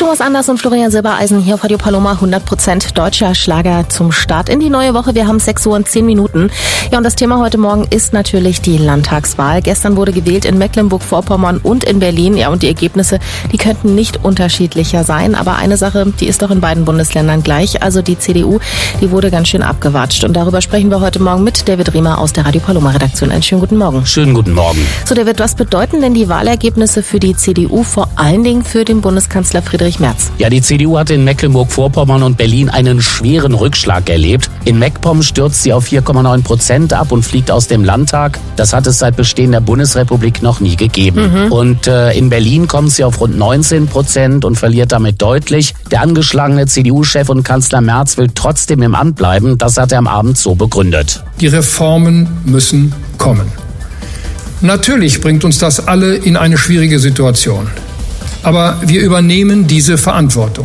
Thomas Anders und Florian Silbereisen hier auf Radio Paloma. 100% deutscher Schlager zum Start in die neue Woche. Wir haben 6 Uhr und 10 Minuten. Ja, und das Thema heute Morgen ist natürlich die Landtagswahl. Gestern wurde gewählt in Mecklenburg-Vorpommern und in Berlin. Ja, und die Ergebnisse, die könnten nicht unterschiedlicher sein. Aber eine Sache, die ist doch in beiden Bundesländern gleich. Also die CDU, die wurde ganz schön abgewatscht. Und darüber sprechen wir heute Morgen mit David Riemer aus der Radio Paloma Redaktion. Einen schönen guten Morgen. Schönen guten Morgen. So, David, was bedeuten denn die Wahlergebnisse für die CDU, vor allen Dingen für den Bundeskanzler Friedrich Merz? Ja, die CDU hat in Mecklenburg-Vorpommern und Berlin einen schweren Rückschlag erlebt. In MacPom stürzt sie auf 4,9% ab und fliegt aus dem Landtag. Das hat es seit Bestehen der Bundesrepublik noch nie gegeben. Und in Berlin kommt sie auf rund 19% und verliert damit deutlich. Der angeschlagene CDU-Chef und Kanzler Merz will trotzdem im Amt bleiben. Das hat er am Abend so begründet. Die Reformen müssen kommen. Natürlich bringt uns das alle in eine schwierige Situation. Aber wir übernehmen diese Verantwortung.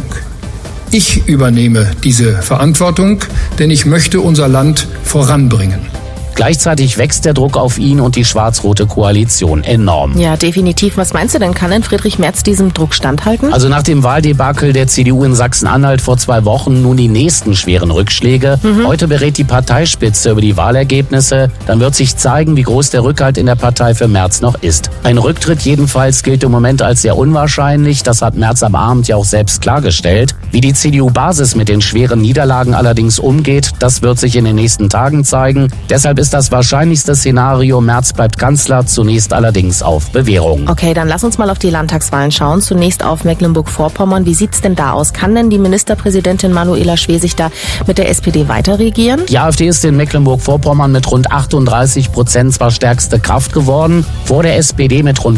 Ich übernehme diese Verantwortung, denn ich möchte unser Land voranbringen. Gleichzeitig wächst der Druck auf ihn und die schwarz-rote Koalition enorm. Ja, definitiv. Was meinst du denn? Kann denn Friedrich Merz diesem Druck standhalten? Also nach dem Wahldebakel der CDU in Sachsen-Anhalt vor 2 Wochen nun die nächsten schweren Rückschläge. Heute berät die Parteispitze über die Wahlergebnisse. Dann wird sich zeigen, wie groß der Rückhalt in der Partei für Merz noch ist. Ein Rücktritt jedenfalls gilt im Moment als sehr unwahrscheinlich. Das hat Merz am Abend ja auch selbst klargestellt. Wie die CDU-Basis mit den schweren Niederlagen allerdings umgeht, das wird sich in den nächsten Tagen zeigen. Deshalb ist das wahrscheinlichste Szenario, Merz bleibt Kanzler, zunächst allerdings auf Bewährung. Okay, dann lass uns mal auf die Landtagswahlen schauen. Zunächst auf Mecklenburg-Vorpommern. Wie sieht's denn da aus? Kann denn die Ministerpräsidentin Manuela Schwesig da mit der SPD weiter regieren? Die AfD ist in Mecklenburg-Vorpommern mit rund 38% zwar stärkste Kraft geworden, vor der SPD mit rund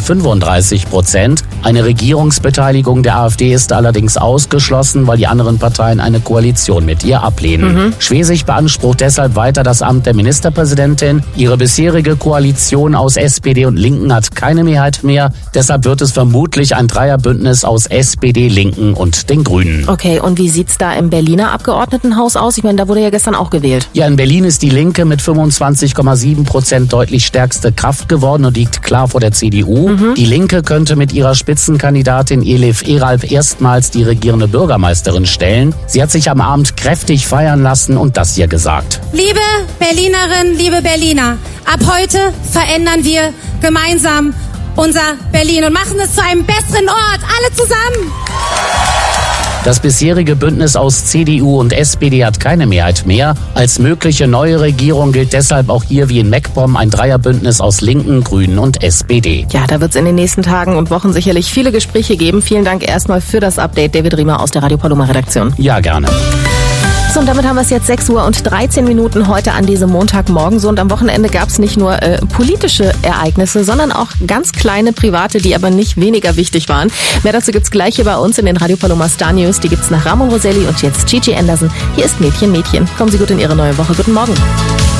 35%. Eine Regierungsbeteiligung der AfD ist allerdings ausgeschlossen, weil die anderen Parteien eine Koalition mit ihr ablehnen. Schwesig beansprucht deshalb weiter das Amt der Ministerpräsidentin. Ihre bisherige Koalition aus SPD und Linken hat keine Mehrheit mehr. Deshalb wird es vermutlich ein Dreierbündnis aus SPD, Linken und den Grünen. Okay, und wie sieht's da im Berliner Abgeordnetenhaus aus? Ich meine, da wurde ja gestern auch gewählt. Ja, in Berlin ist die Linke mit 25,7% deutlich stärkste Kraft geworden und liegt klar vor der CDU. Die Linke könnte mit ihrer Spitzenkandidatin Elif Eralp erstmals die regierende Bürgermeisterin stellen. Sie hat sich am Abend kräftig feiern lassen und das hier gesagt. Liebe Berlinerinnen, liebe Berliner, ab heute verändern wir gemeinsam unser Berlin und machen es zu einem besseren Ort, alle zusammen. Das bisherige Bündnis aus CDU und SPD hat keine Mehrheit mehr. Als mögliche neue Regierung gilt deshalb auch hier wie in MacPom ein Dreierbündnis aus Linken, Grünen und SPD. Ja, da wird es in den nächsten Tagen und Wochen sicherlich viele Gespräche geben. Vielen Dank erstmal für das Update, David Riemer aus der Radio Paloma Redaktion. Ja, gerne. So, und damit haben wir es jetzt 6 Uhr und 13 Minuten heute an diesem Montagmorgen. So, und am Wochenende gab es nicht nur politische Ereignisse, sondern auch ganz kleine private, die aber nicht weniger wichtig waren. Mehr dazu gibt's gleich hier bei uns in den Radio Paloma Star News. Die gibt's nach Ramon Roselli und jetzt Gigi Anderson. Hier ist Mädchen, Mädchen. Kommen Sie gut in Ihre neue Woche. Guten Morgen.